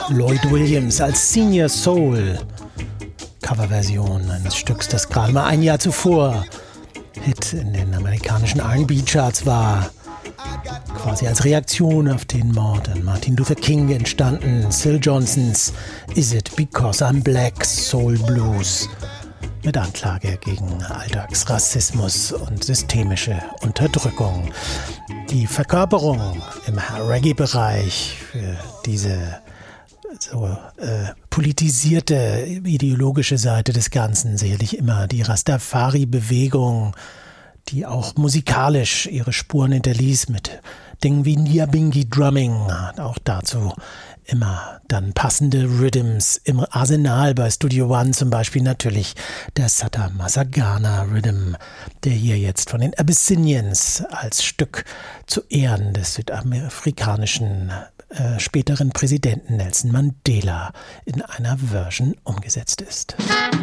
Lloyd Williams als Senior Soul. Coverversion eines Stücks, das gerade mal ein Jahr zuvor Hit in den amerikanischen R&B-Charts war. Quasi als Reaktion auf den Mord an Martin Luther King entstanden. Syl Johnsons Is It Because I'm Black Soul Blues mit Anklage gegen Alltagsrassismus und systemische Unterdrückung. Die Verkörperung im Reggae-Bereich für diese politisierte ideologische Seite des Ganzen sicherlich immer die Rastafari-Bewegung, die auch musikalisch ihre Spuren hinterließ mit Dingen wie Nyabingi Drumming, auch dazu immer dann passende Rhythms im Arsenal bei Studio One, zum Beispiel natürlich der Sata Masagana Rhythm, der hier jetzt von den Abyssinians als Stück zu Ehren des südafrikanischen späteren Präsidenten Nelson Mandela in einer Version umgesetzt ist.